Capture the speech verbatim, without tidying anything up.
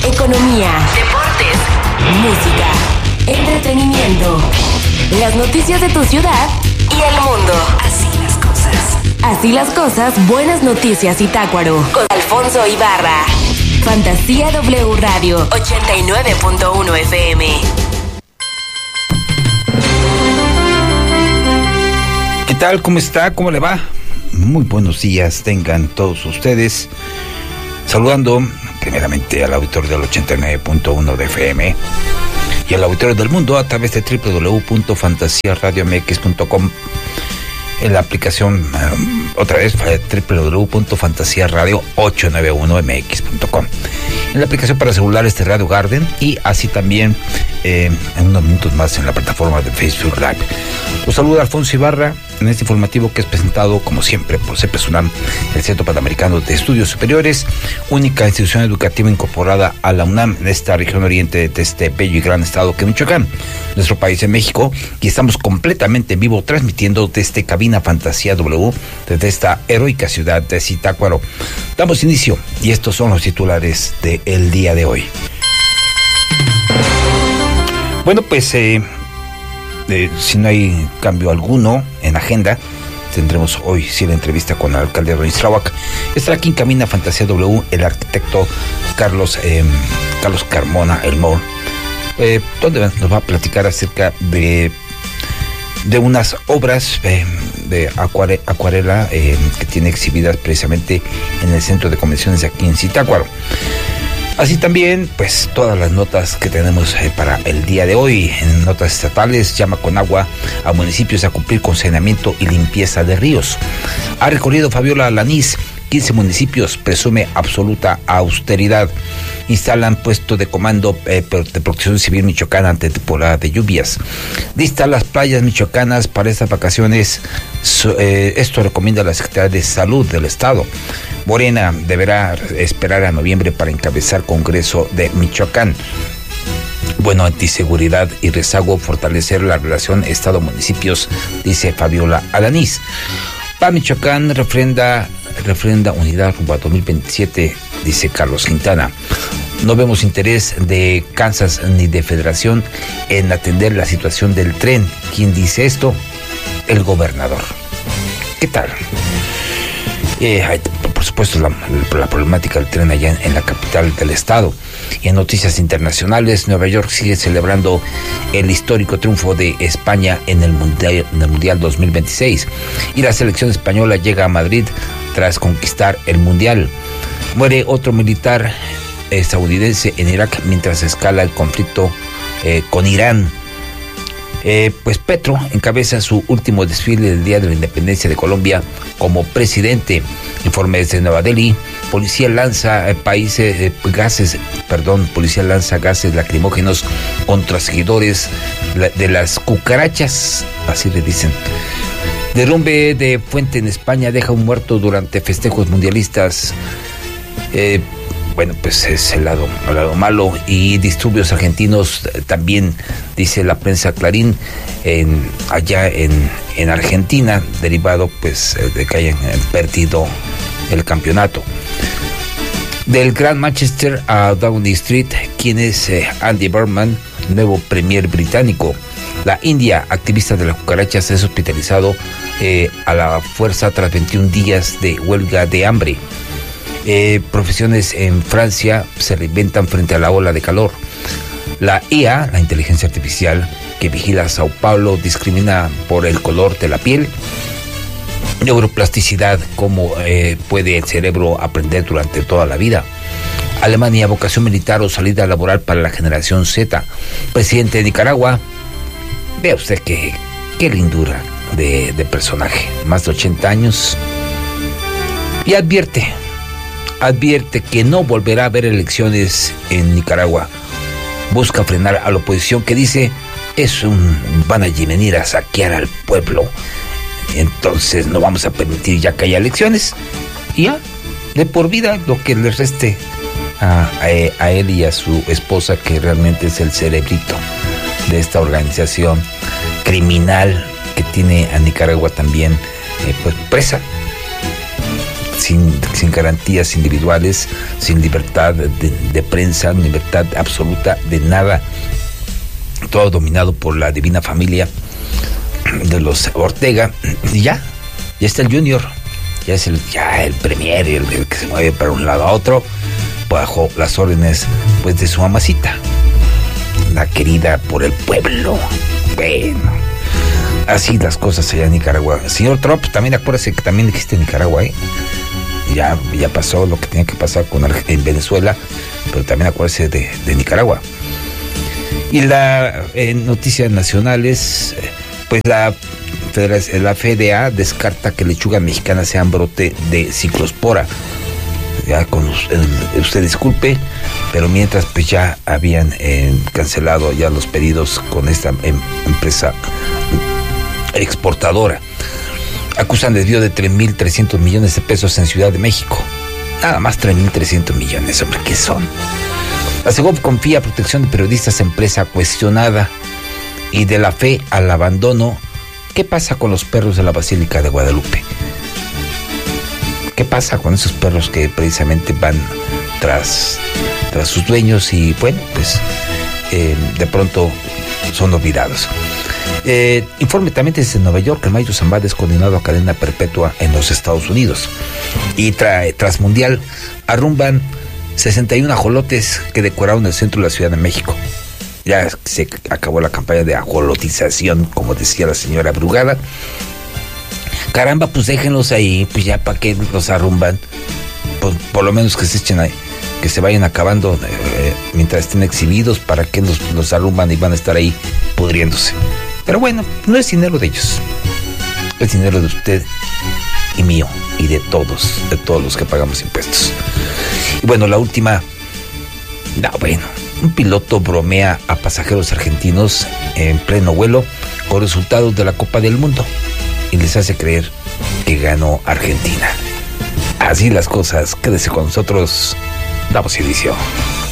economía, deportes, música, entretenimiento, las noticias de tu ciudad y el mundo. Así las cosas. Así las cosas, buenas noticias Zitácuaro. Con Alfonso Ibarra. Fantasía W Radio ochenta y nueve punto uno F M. ¿Qué tal? ¿Cómo está? ¿Cómo le va? Muy buenos días tengan todos ustedes. Saludando primeramente al auditorio del ochenta y nueve punto uno de F M y al auditorio del mundo a través de doble u doble u doble u punto fantasía radio m x punto com. En la aplicación, um, otra vez, doble u doble u doble u punto fantasía radio ochocientos noventa y uno m x punto com. En la aplicación para celulares de Radio Garden y así también eh, en unos minutos más en la plataforma de Facebook Live. Los saluda Alfonso Ibarra en este informativo que es presentado, como siempre, por CEPES-UNAM, el Centro Panamericano de Estudios Superiores, única institución educativa incorporada a la UNAM en esta región oriente de este bello y gran estado que es Michoacán, nuestro país en México, y estamos completamente en vivo transmitiendo desde Cabina Fantasía W, desde esta heroica ciudad de Zitácuaro. Damos inicio y estos son los titulares del día de hoy. Bueno, pues eh, eh, si no hay cambio alguno en agenda, tendremos hoy sí la entrevista con el alcalde Roy Strawak. Estará aquí en Cabina Fantasía W el arquitecto Carlos eh, Carlos Carmona Elmore, eh, donde nos va a platicar acerca de de unas obras eh, de acuare, acuarela eh, que tiene exhibidas precisamente en el centro de convenciones de aquí en Zitácuaro. Así también, pues, todas las notas que tenemos eh, para el día de hoy. En notas estatales, llama con agua a municipios a cumplir con saneamiento y limpieza de ríos. Ha recorrido Fabiola Alanís quince municipios, presume absoluta austeridad. Instalan puesto de comando eh, de protección civil michoacana ante temporada de lluvias. Listan las playas michoacanas para estas vacaciones. So, eh, esto recomienda la Secretaría de Salud del Estado. Morena deberá esperar a noviembre para encabezar Congreso de Michoacán. Bueno, antiseguridad y rezago, fortalecer la relación Estado-municipios, dice Fabiola Alanís. P A Michoacán refrenda, refrenda unidad rumbo a dos mil veintisiete, dice Carlos Quintana. No vemos interés de Kansas ni de Federación en atender la situación del tren. ¿Quién dice esto? El gobernador. ¿Qué tal? Eh, hay, por supuesto, la, la problemática del tren allá en, en la capital del estado. Y en noticias internacionales, Nueva York sigue celebrando el histórico triunfo de España en el Mundial, en el Mundial dos mil veintiséis. Y la selección española llega a Madrid tras conquistar el Mundial. Muere otro militar eh, estadounidense en Irak mientras escala el conflicto eh, con Irán. Eh, pues Petro encabeza su último desfile del Día de la Independencia de Colombia como presidente. Informe desde Nueva Delhi. Policía lanza eh, países eh, gases, perdón, policía lanza gases lacrimógenos contra seguidores la, de las cucarachas, así le dicen. Derrumbe de fuente en España deja un muerto durante festejos mundialistas. Eh, Bueno, pues es el lado, el lado malo. Y disturbios argentinos también, dice la prensa Clarín, en, allá en, en Argentina, derivado pues de que hayan perdido el campeonato. Del Gran Manchester a Downing Street, ¿quién es eh, Andy Burnham, nuevo premier británico? La India, activista de las cucarachas, es hospitalizado eh, a la fuerza tras veintiún días de huelga de hambre. Eh, profesiones en Francia se reinventan frente a la ola de calor. La I A, la inteligencia artificial que vigila Sao Paulo, discrimina por el color de la piel. Neuroplasticidad, cómo eh, puede el cerebro aprender durante toda la vida. Alemania, vocación militar o salida laboral para la generación Z. Presidente de Nicaragua, vea usted qué, qué lindura de, de personaje, más de ochenta años. Y advierte advierte que no volverá a haber elecciones en Nicaragua. Busca frenar a la oposición que dice es un van a venir a saquear al pueblo. Entonces no vamos a permitir ya que haya elecciones. Y ya, de por vida, lo que le reste a, a, a él y a su esposa, que realmente es el cerebrito de esta organización criminal que tiene a Nicaragua también eh, pues presa. sin, sin garantías individuales, sin libertad de, de prensa, libertad absoluta de nada, todo dominado por la divina familia de los Ortega. Y ya, ya está el Junior, ya es el, ya el premier, el, el que se mueve para un lado a otro, bajo las órdenes pues de su mamacita, la querida por el pueblo. Bueno, así las cosas allá en Nicaragua. Señor Trump, también acuérdese que también existe Nicaragua, ¿eh? Ya, ya pasó lo que tenía que pasar con en Venezuela, pero también acuérdese de, de Nicaragua. Y la en noticias nacionales, pues la, la F D A descarta que lechuga mexicana sea un brote de ciclospora. Ya con el, usted disculpe, pero mientras pues ya habían eh, cancelado ya los pedidos con esta em, empresa exportadora. Acusan desvío de tres mil trescientos millones de pesos en Ciudad de México. Nada más tres mil trescientos millones, hombre, ¿qué son? La Segov confía protección de periodistas, empresa cuestionada. Y de la fe al abandono, ¿qué pasa con los perros de la Basílica de Guadalupe? ¿Qué pasa con esos perros que precisamente van tras, tras sus dueños y, bueno, pues eh, de pronto son olvidados? Eh, informe también desde Nueva York, el Mayo Zambada es condenado a cadena perpetua en los Estados Unidos. Y tra, tras Mundial arrumban sesenta y uno ajolotes que decoraron el centro de la Ciudad de México. Ya se acabó la campaña de ajolotización, como decía la señora Brugada. Caramba, pues déjenlos ahí, pues ya para qué los arrumban. Pues por lo menos que se echen ahí, que se vayan acabando eh, mientras estén exhibidos, para que los, los arrumban y van a estar ahí pudriéndose. Pero bueno, no es dinero de ellos, es dinero de usted y mío y de todos, de todos los que pagamos impuestos. Y bueno, la última, no, bueno, un piloto bromea a pasajeros argentinos en pleno vuelo con resultados de la Copa del Mundo y les hace creer que ganó Argentina. Así las cosas, quédese con nosotros, damos inicio.